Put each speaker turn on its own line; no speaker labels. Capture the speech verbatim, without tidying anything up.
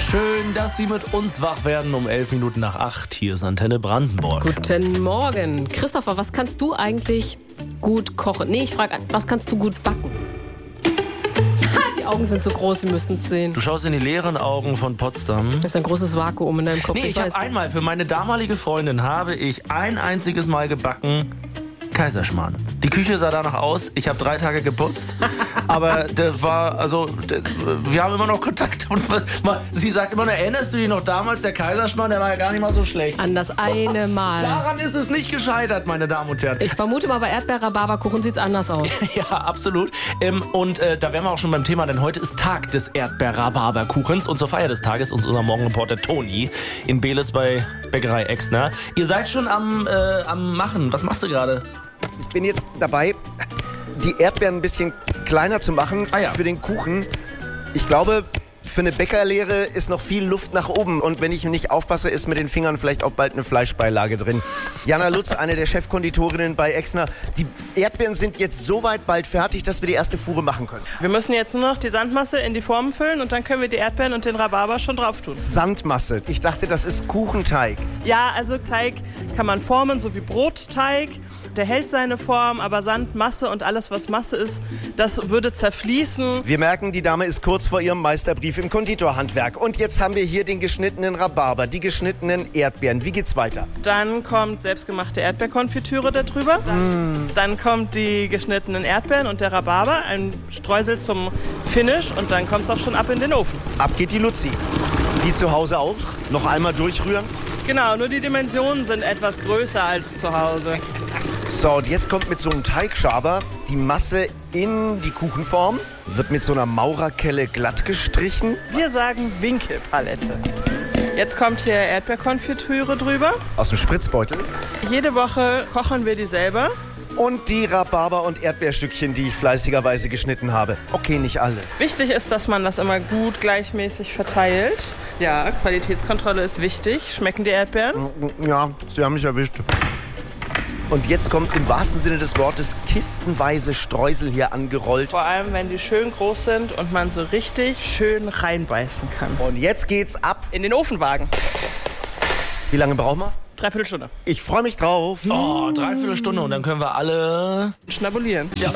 Schön, dass Sie mit uns wach werden um elf Minuten nach acht. Hier ist Antenne Brandenburg.
Guten Morgen. Christopher, was kannst du eigentlich gut kochen? Nee, ich frage, was kannst du gut backen? Die Augen sind so groß, Sie müssten es sehen.
Du schaust in die leeren Augen von Potsdam.
Das ist ein großes Vakuum in deinem Kopf.
Nee, ich,
ich
habe
weiß.
einmal, für meine damalige Freundin habe ich ein einziges Mal gebacken Kaiserschmarrn. Die Küche sah danach aus, ich habe drei Tage geputzt, aber der war, also, der, wir haben immer noch Kontakt. Und sie sagt immer, erinnerst du dich noch damals, der Kaiserschmarrn, der war ja gar nicht mal so schlecht.
An das eine Mal.
Daran ist es nicht gescheitert, meine Damen und Herren.
Ich vermute mal, bei Erdbeer-Rhabarberkuchen sieht es anders aus.
Ja, absolut. Ähm, und äh, da wären wir auch schon beim Thema, denn heute ist Tag des Erdbeer-Rhabarberkuchens und zur Feier des Tages uns unser Morgenreporter Toni in Beelitz bei Bäckerei Exner. Ihr seid schon am, äh, am Machen. Was machst du gerade?
Ich bin jetzt dabei, die Erdbeeren ein bisschen kleiner zu machen
Ah ja.
für den Kuchen. Ich glaube, für eine Bäckerlehre ist noch viel Luft nach oben. Und wenn ich nicht aufpasse, ist mit den Fingern vielleicht auch bald eine Fleischbeilage drin. Jana Lutz, eine der Chefkonditorinnen bei Exner. Die Erdbeeren sind jetzt so weit bald fertig, dass wir die erste Fuhre machen können.
Wir müssen jetzt nur noch die Sandmasse in die Formen füllen und dann können wir die Erdbeeren und den Rhabarber schon drauf tun.
Sandmasse. Ich dachte, das ist Kuchenteig.
Ja, also Teig kann man formen, so wie Brotteig. Der hält seine Form, aber Sand, Masse und alles, was Masse ist, das würde zerfließen.
Wir merken, die Dame ist kurz vor ihrem Meisterbrief im Konditorhandwerk. Und jetzt haben wir hier den geschnittenen Rhabarber, die geschnittenen Erdbeeren. Wie geht's weiter?
Dann kommt selbstgemachte Erdbeerkonfitüre darüber. Dann, mm. dann kommt die geschnittenen Erdbeeren und der Rhabarber, ein Streusel zum Finish und dann kommt es auch schon ab in den Ofen.
Ab geht die Luzi. Die zu Hause auch. Noch einmal durchrühren.
Genau, nur die Dimensionen sind etwas größer als zu Hause.
So, und jetzt kommt mit so einem Teigschaber die Masse in die Kuchenform, wird mit so einer Maurerkelle glatt gestrichen.
Wir sagen Winkelpalette. Jetzt kommt hier Erdbeerkonfitüre drüber.
Aus dem Spritzbeutel.
Jede Woche kochen wir die selber.
Und die Rhabarber- und Erdbeerstückchen, die ich fleißigerweise geschnitten habe. Okay, nicht alle.
Wichtig ist, dass man das immer gut gleichmäßig verteilt. Ja, Qualitätskontrolle ist wichtig. Schmecken die Erdbeeren?
Ja, Sie haben mich erwischt. Und jetzt kommt im wahrsten Sinne des Wortes kistenweise Streusel hier angerollt.
Vor allem, wenn die schön groß sind und man so richtig schön reinbeißen kann.
Und jetzt geht's ab.
In den Ofenwagen.
Wie lange brauchen wir?
Dreiviertel Stunde.
Ich freue mich drauf.
Oh, dreiviertel Stunde und dann können wir alle
Schnabulieren.
Ja.